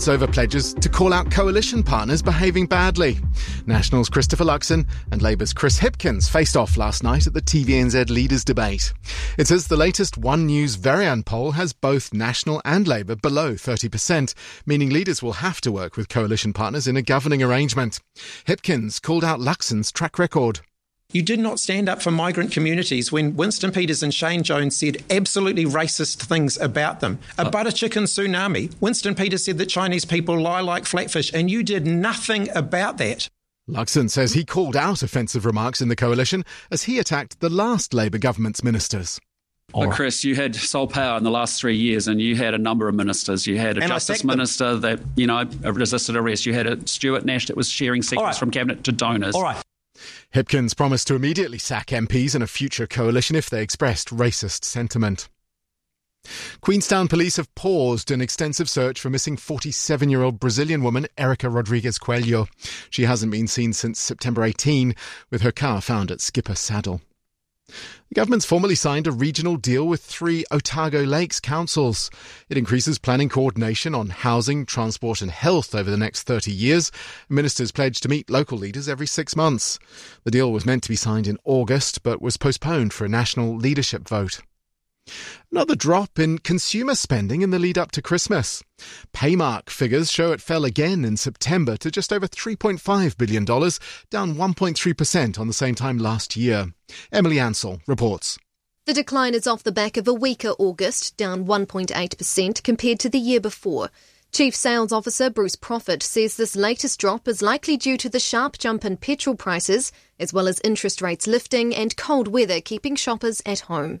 once over pledges to call out coalition partners behaving badly. National's Christopher Luxon and Labour's Chris Hipkins faced off last night at the TVNZ Leaders Debate. It says the latest One News Varian poll has both National and Labour below 30%, meaning leaders will have to work with coalition partners in a governing arrangement. Hipkins called out Luxon's track record. You did not stand up for migrant communities when Winston Peters and Shane Jones said absolutely racist things about them. A butter chicken tsunami. Winston Peters said that Chinese people lie like flatfish, and you did nothing about that. Luxon says he called out offensive remarks in the coalition as he attacked the last Labour government's ministers. But Chris, you had sole power in the last 3 years and you had a number of ministers. You had a Justice Minister that, resisted arrest. You had a Stuart Nash that was sharing secrets from Cabinet to donors. All right. Hipkins promised to immediately sack MPs in a future coalition if they expressed racist sentiment. Queenstown police have paused an extensive search for missing 47-year-old Brazilian woman Erica Rodrigues Coelho. She hasn't been seen since September 18, with her car found at Skipper Saddle. The government's formally signed a regional deal with 3 Otago Lakes councils. It increases planning coordination on housing, transport and health over the next 30 years. Ministers pledged to meet local leaders every 6 months. The deal was meant to be signed in August, but was postponed for a national leadership vote. Another drop in consumer spending in the lead up to Christmas. Paymark figures show it fell again in September to just over $3.5 billion, down 1.3% on the same time last year. Emily Ansell reports. The decline is off the back of a weaker August, down 1.8% compared to the year before. Chief Sales Officer Bruce Proffitt says this latest drop is likely due to the sharp jump in petrol prices, as well as interest rates lifting and cold weather keeping shoppers at home.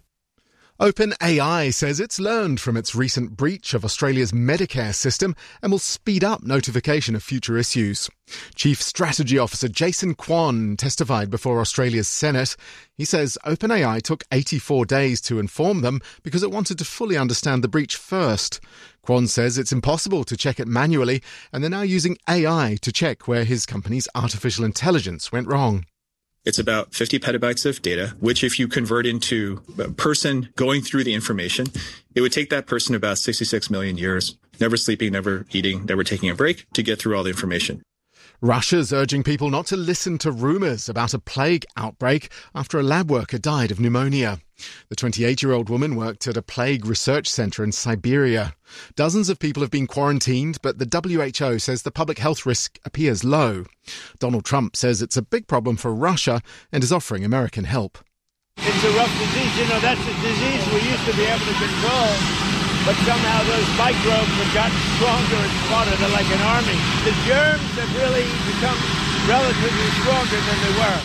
OpenAI says it's learned from its recent breach of Australia's Medicare system and will speed up notification of future issues. Chief Strategy Officer Jason Kwon testified before Australia's Senate. He says OpenAI took 84 days to inform them because it wanted to fully understand the breach first. Kwon says it's impossible to check it manually, and they're now using AI to check where his company's artificial intelligence went wrong. It's about 50 petabytes of data, which if you convert into a person going through the information, it would take that person about 66 million years, never sleeping, never eating, never taking a break to get through all the information. Russia's urging people not to listen to rumours about a plague outbreak after a lab worker died of pneumonia. The 28-year-old woman worked at a plague research centre in Siberia. Dozens of people have been quarantined, but the WHO says the public health risk appears low. Donald Trump says it's a big problem for Russia and is offering American help. It's a rough disease. That's a disease we used to be able to control. But somehow those microbes have gotten stronger and smarter. They're like an army. The germs have really become relatively stronger than they were.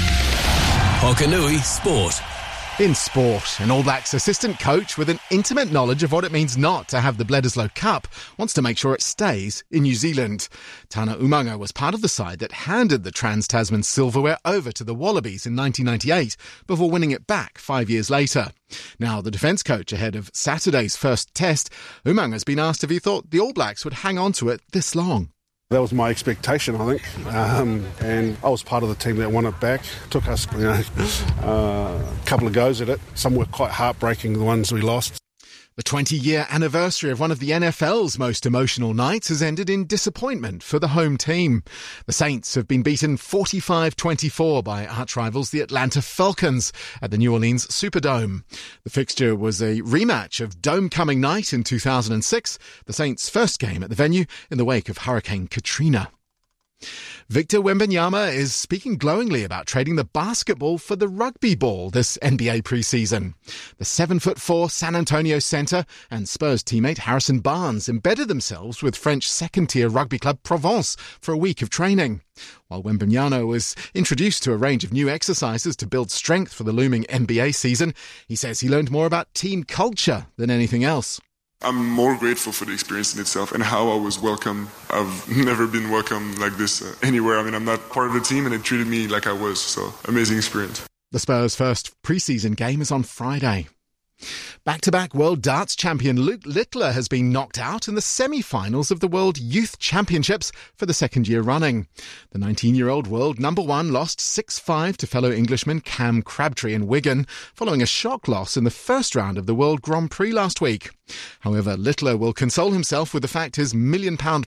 Hokanui Sport. In sport, an All Blacks assistant coach with an intimate knowledge of what it means not to have the Bledisloe Cup wants to make sure it stays in New Zealand. Tana Umaga was part of the side that handed the Trans-Tasman silverware over to the Wallabies in 1998 before winning it back 5 years later. Now the defence coach ahead of Saturday's first test, Umaga's been asked if he thought the All Blacks would hang on to it this long. That was my expectation, I think, and I was part of the team that won it back. Took us, a couple of goes at it. Some were quite heartbreaking, the ones we lost. The 20-year anniversary of one of the NFL's most emotional nights has ended in disappointment for the home team. The Saints have been beaten 45-24 by arch-rivals the Atlanta Falcons at the New Orleans Superdome. The fixture was a rematch of Dome-coming night in 2006, the Saints' first game at the venue in the wake of Hurricane Katrina. Victor Wembanyama is speaking glowingly about trading the basketball for the rugby ball this NBA preseason. The 7'4" San Antonio centre and Spurs teammate Harrison Barnes embedded themselves with French second-tier rugby club Provence for a week of training. While Wembanyama was introduced to a range of new exercises to build strength for the looming NBA season, he says he learned more about team culture than anything else. I'm more grateful for the experience in itself and how I was welcomed. I've never been welcomed like this anywhere. I'm not part of the team and it treated me like I was, so amazing experience. The Spurs' first pre-season game is on Friday. Back-to-back World Darts champion Luke Littler has been knocked out in the semi-finals of the World Youth Championships for the second year running. The 19-year-old world number one lost 6-5 to fellow Englishman Cam Crabtree in Wigan, following a shock loss in the first round of the World Grand Prix last week. However, Littler will console himself with the fact his £1 million